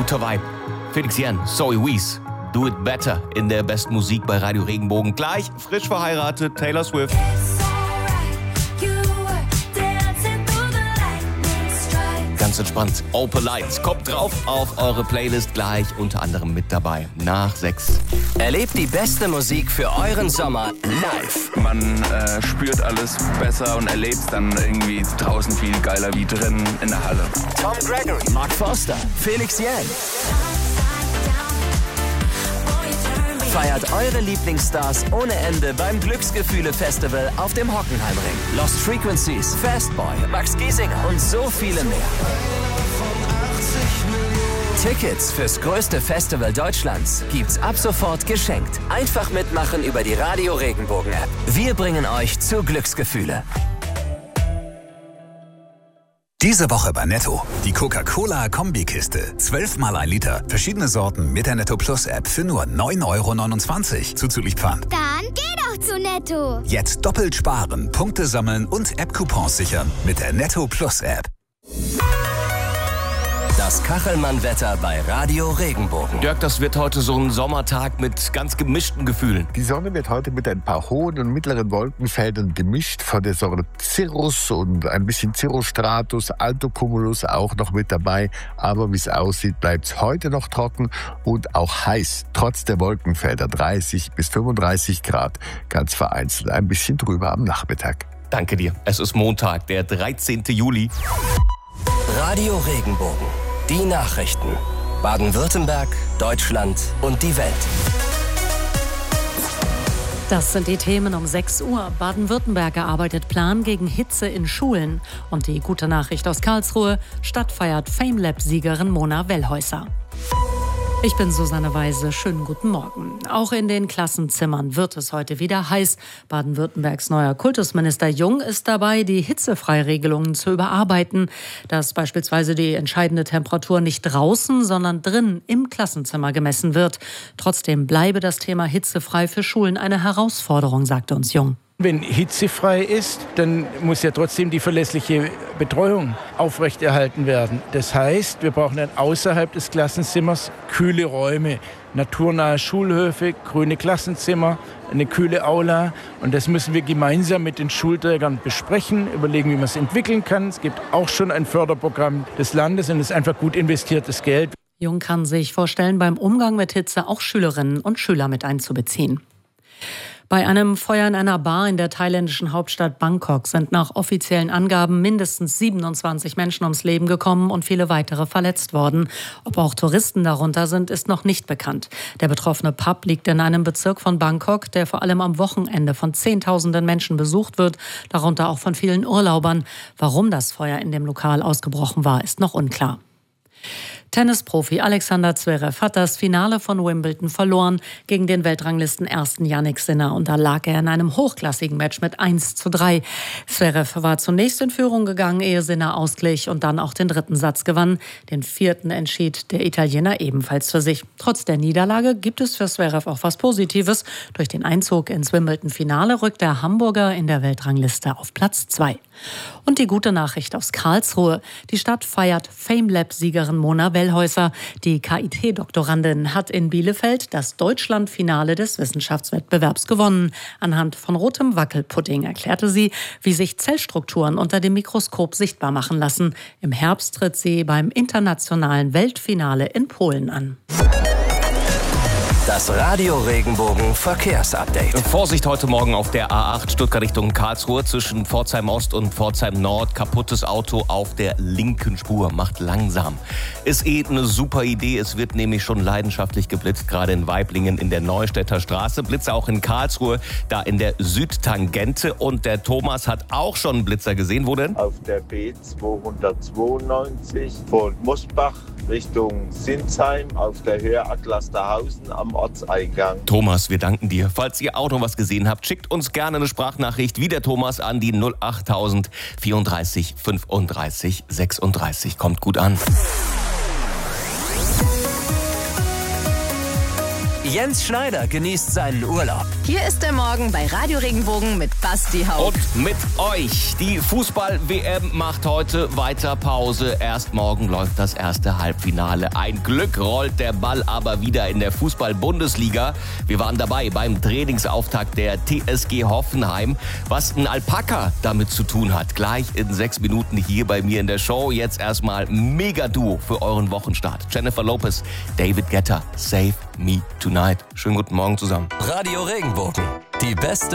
guter Vibe. Felix Jähn, Zoe Wees, Do It Better in der besten Musik bei Radio Regenbogen. Gleich frisch verheiratet, Taylor Swift. Ganz entspannt. Open Lights. Kommt drauf auf eure Playlist gleich, unter anderem mit dabei. Nach 6. Erlebt die beste Musik für euren Sommer live. Man spürt alles besser und erlebt es dann irgendwie draußen viel geiler wie drinnen in der Halle. Tom Gregory, Mark Forster, Felix Jähn. Feiert eure Lieblingsstars ohne Ende beim Glücksgefühle-Festival auf dem Hockenheimring. Lost Frequencies, Fastboy, Max Giesinger und so viele mehr. Tickets fürs größte Festival Deutschlands gibt's ab sofort geschenkt. Einfach mitmachen über die Radio Regenbogen App. Wir bringen euch zu Glücksgefühle. Diese Woche bei Netto. Die Coca-Cola-Kombikiste. 12 mal 1 Liter. Verschiedene Sorten mit der Netto Plus App für nur 9,29 € zuzüglich Pfand. Dann geh doch zu Netto. Jetzt doppelt sparen, Punkte sammeln und App-Coupons sichern mit der Netto Plus App. Das Kachelmann-Wetter bei Radio Regenbogen. Dirk, das wird heute so ein Sommertag mit ganz gemischten Gefühlen. Die Sonne wird heute mit ein paar hohen und mittleren Wolkenfeldern gemischt, von der Sorte Cirrus und ein bisschen Cirrostratus, Altocumulus auch noch mit dabei. Aber wie es aussieht, bleibt es heute noch trocken und auch heiß, trotz der Wolkenfelder 30 bis 35 Grad. Ganz vereinzelt ein bisschen drüber am Nachmittag. Danke dir. Es ist Montag, der 13. Juli. Radio Regenbogen. Die Nachrichten. Baden-Württemberg, Deutschland und die Welt. Das sind die Themen um 6 Uhr. Baden-Württemberg erarbeitet Plan gegen Hitze in Schulen. Und die gute Nachricht aus Karlsruhe: Stadt feiert FameLab-Siegerin Mona Wellhäuser. Ich bin Susanne Weise. Schönen guten Morgen. Auch in den Klassenzimmern wird es heute wieder heiß. Baden-Württembergs neuer Kultusminister Jung ist dabei, die Hitzefreiregelungen zu überarbeiten. Dass beispielsweise die entscheidende Temperatur nicht draußen, sondern drin im Klassenzimmer gemessen wird. Trotzdem bleibe das Thema hitzefrei für Schulen eine Herausforderung, sagte uns Jung. Wenn hitzefrei ist, dann muss ja trotzdem die verlässliche Betreuung aufrechterhalten werden. Das heißt, wir brauchen dann außerhalb des Klassenzimmers kühle Räume, naturnahe Schulhöfe, grüne Klassenzimmer, eine kühle Aula. Und das müssen wir gemeinsam mit den Schulträgern besprechen, überlegen, wie man es entwickeln kann. Es gibt auch schon ein Förderprogramm des Landes und es ist einfach gut investiertes Geld. Jung kann sich vorstellen, beim Umgang mit Hitze auch Schülerinnen und Schüler mit einzubeziehen. Bei einem Feuer in einer Bar in der thailändischen Hauptstadt Bangkok sind nach offiziellen Angaben mindestens 27 Menschen ums Leben gekommen und viele weitere verletzt worden. Ob auch Touristen darunter sind, ist noch nicht bekannt. Der betroffene Pub liegt in einem Bezirk von Bangkok, der vor allem am Wochenende von Zehntausenden Menschen besucht wird, darunter auch von vielen Urlaubern. Warum das Feuer in dem Lokal ausgebrochen war, ist noch unklar. Tennisprofi Alexander Zverev hat das Finale von Wimbledon verloren. Gegen den Weltranglisten-Ersten Jannik Sinner unterlag er in einem hochklassigen Match mit 1:3. Zverev war zunächst in Führung gegangen, ehe Sinner ausglich und dann auch den dritten Satz gewann. Den vierten entschied der Italiener ebenfalls für sich. Trotz der Niederlage gibt es für Zverev auch was Positives. Durch den Einzug ins Wimbledon-Finale rückt der Hamburger in der Weltrangliste auf Platz 2. Und die gute Nachricht aus Karlsruhe. Die Stadt feiert FameLab-Siegerin Mona Wellhäuser. Die KIT-Doktorandin hat in Bielefeld das Deutschlandfinale des Wissenschaftswettbewerbs gewonnen. Anhand von rotem Wackelpudding erklärte sie, wie sich Zellstrukturen unter dem Mikroskop sichtbar machen lassen. Im Herbst tritt sie beim internationalen Weltfinale in Polen an. Das Radio Regenbogen Verkehrsupdate. Vorsicht heute Morgen auf der A8 Stuttgart Richtung Karlsruhe zwischen Pforzheim Ost und Pforzheim Nord. Kaputtes Auto auf der linken Spur. Macht langsam. Ist eine super Idee. Es wird nämlich schon leidenschaftlich geblitzt, gerade in Waiblingen in der Neustädter Straße. Blitzer auch in Karlsruhe, da in der Südtangente. Und der Thomas hat auch schon einen Blitzer gesehen. Wo denn? Auf der B292 von Mosbach Richtung Sinsheim auf der Höhe Atlasterhausen am Ortseingang. Thomas, wir danken dir. Falls ihr auch noch was gesehen habt, schickt uns gerne eine Sprachnachricht wie der Thomas an die 08000 34 35 36. Kommt gut an. Jens Schneider genießt seinen Urlaub. Hier ist der Morgen bei Radio Regenbogen mit Basti Haupt. Und mit euch. Die Fußball-WM macht heute weiter Pause. Erst morgen läuft das erste Halbfinale. Ein Glück rollt der Ball aber wieder in der Fußball-Bundesliga. Wir waren dabei beim Trainingsauftakt der TSG Hoffenheim. Was ein Alpaka damit zu tun hat, gleich in 6 Minuten hier bei mir in der Show. Jetzt erstmal Mega-Duo für euren Wochenstart. Jennifer Lopez, David Guetta, Save Me Tonight. Schönen guten Morgen zusammen. Radio Regenbogen, die beste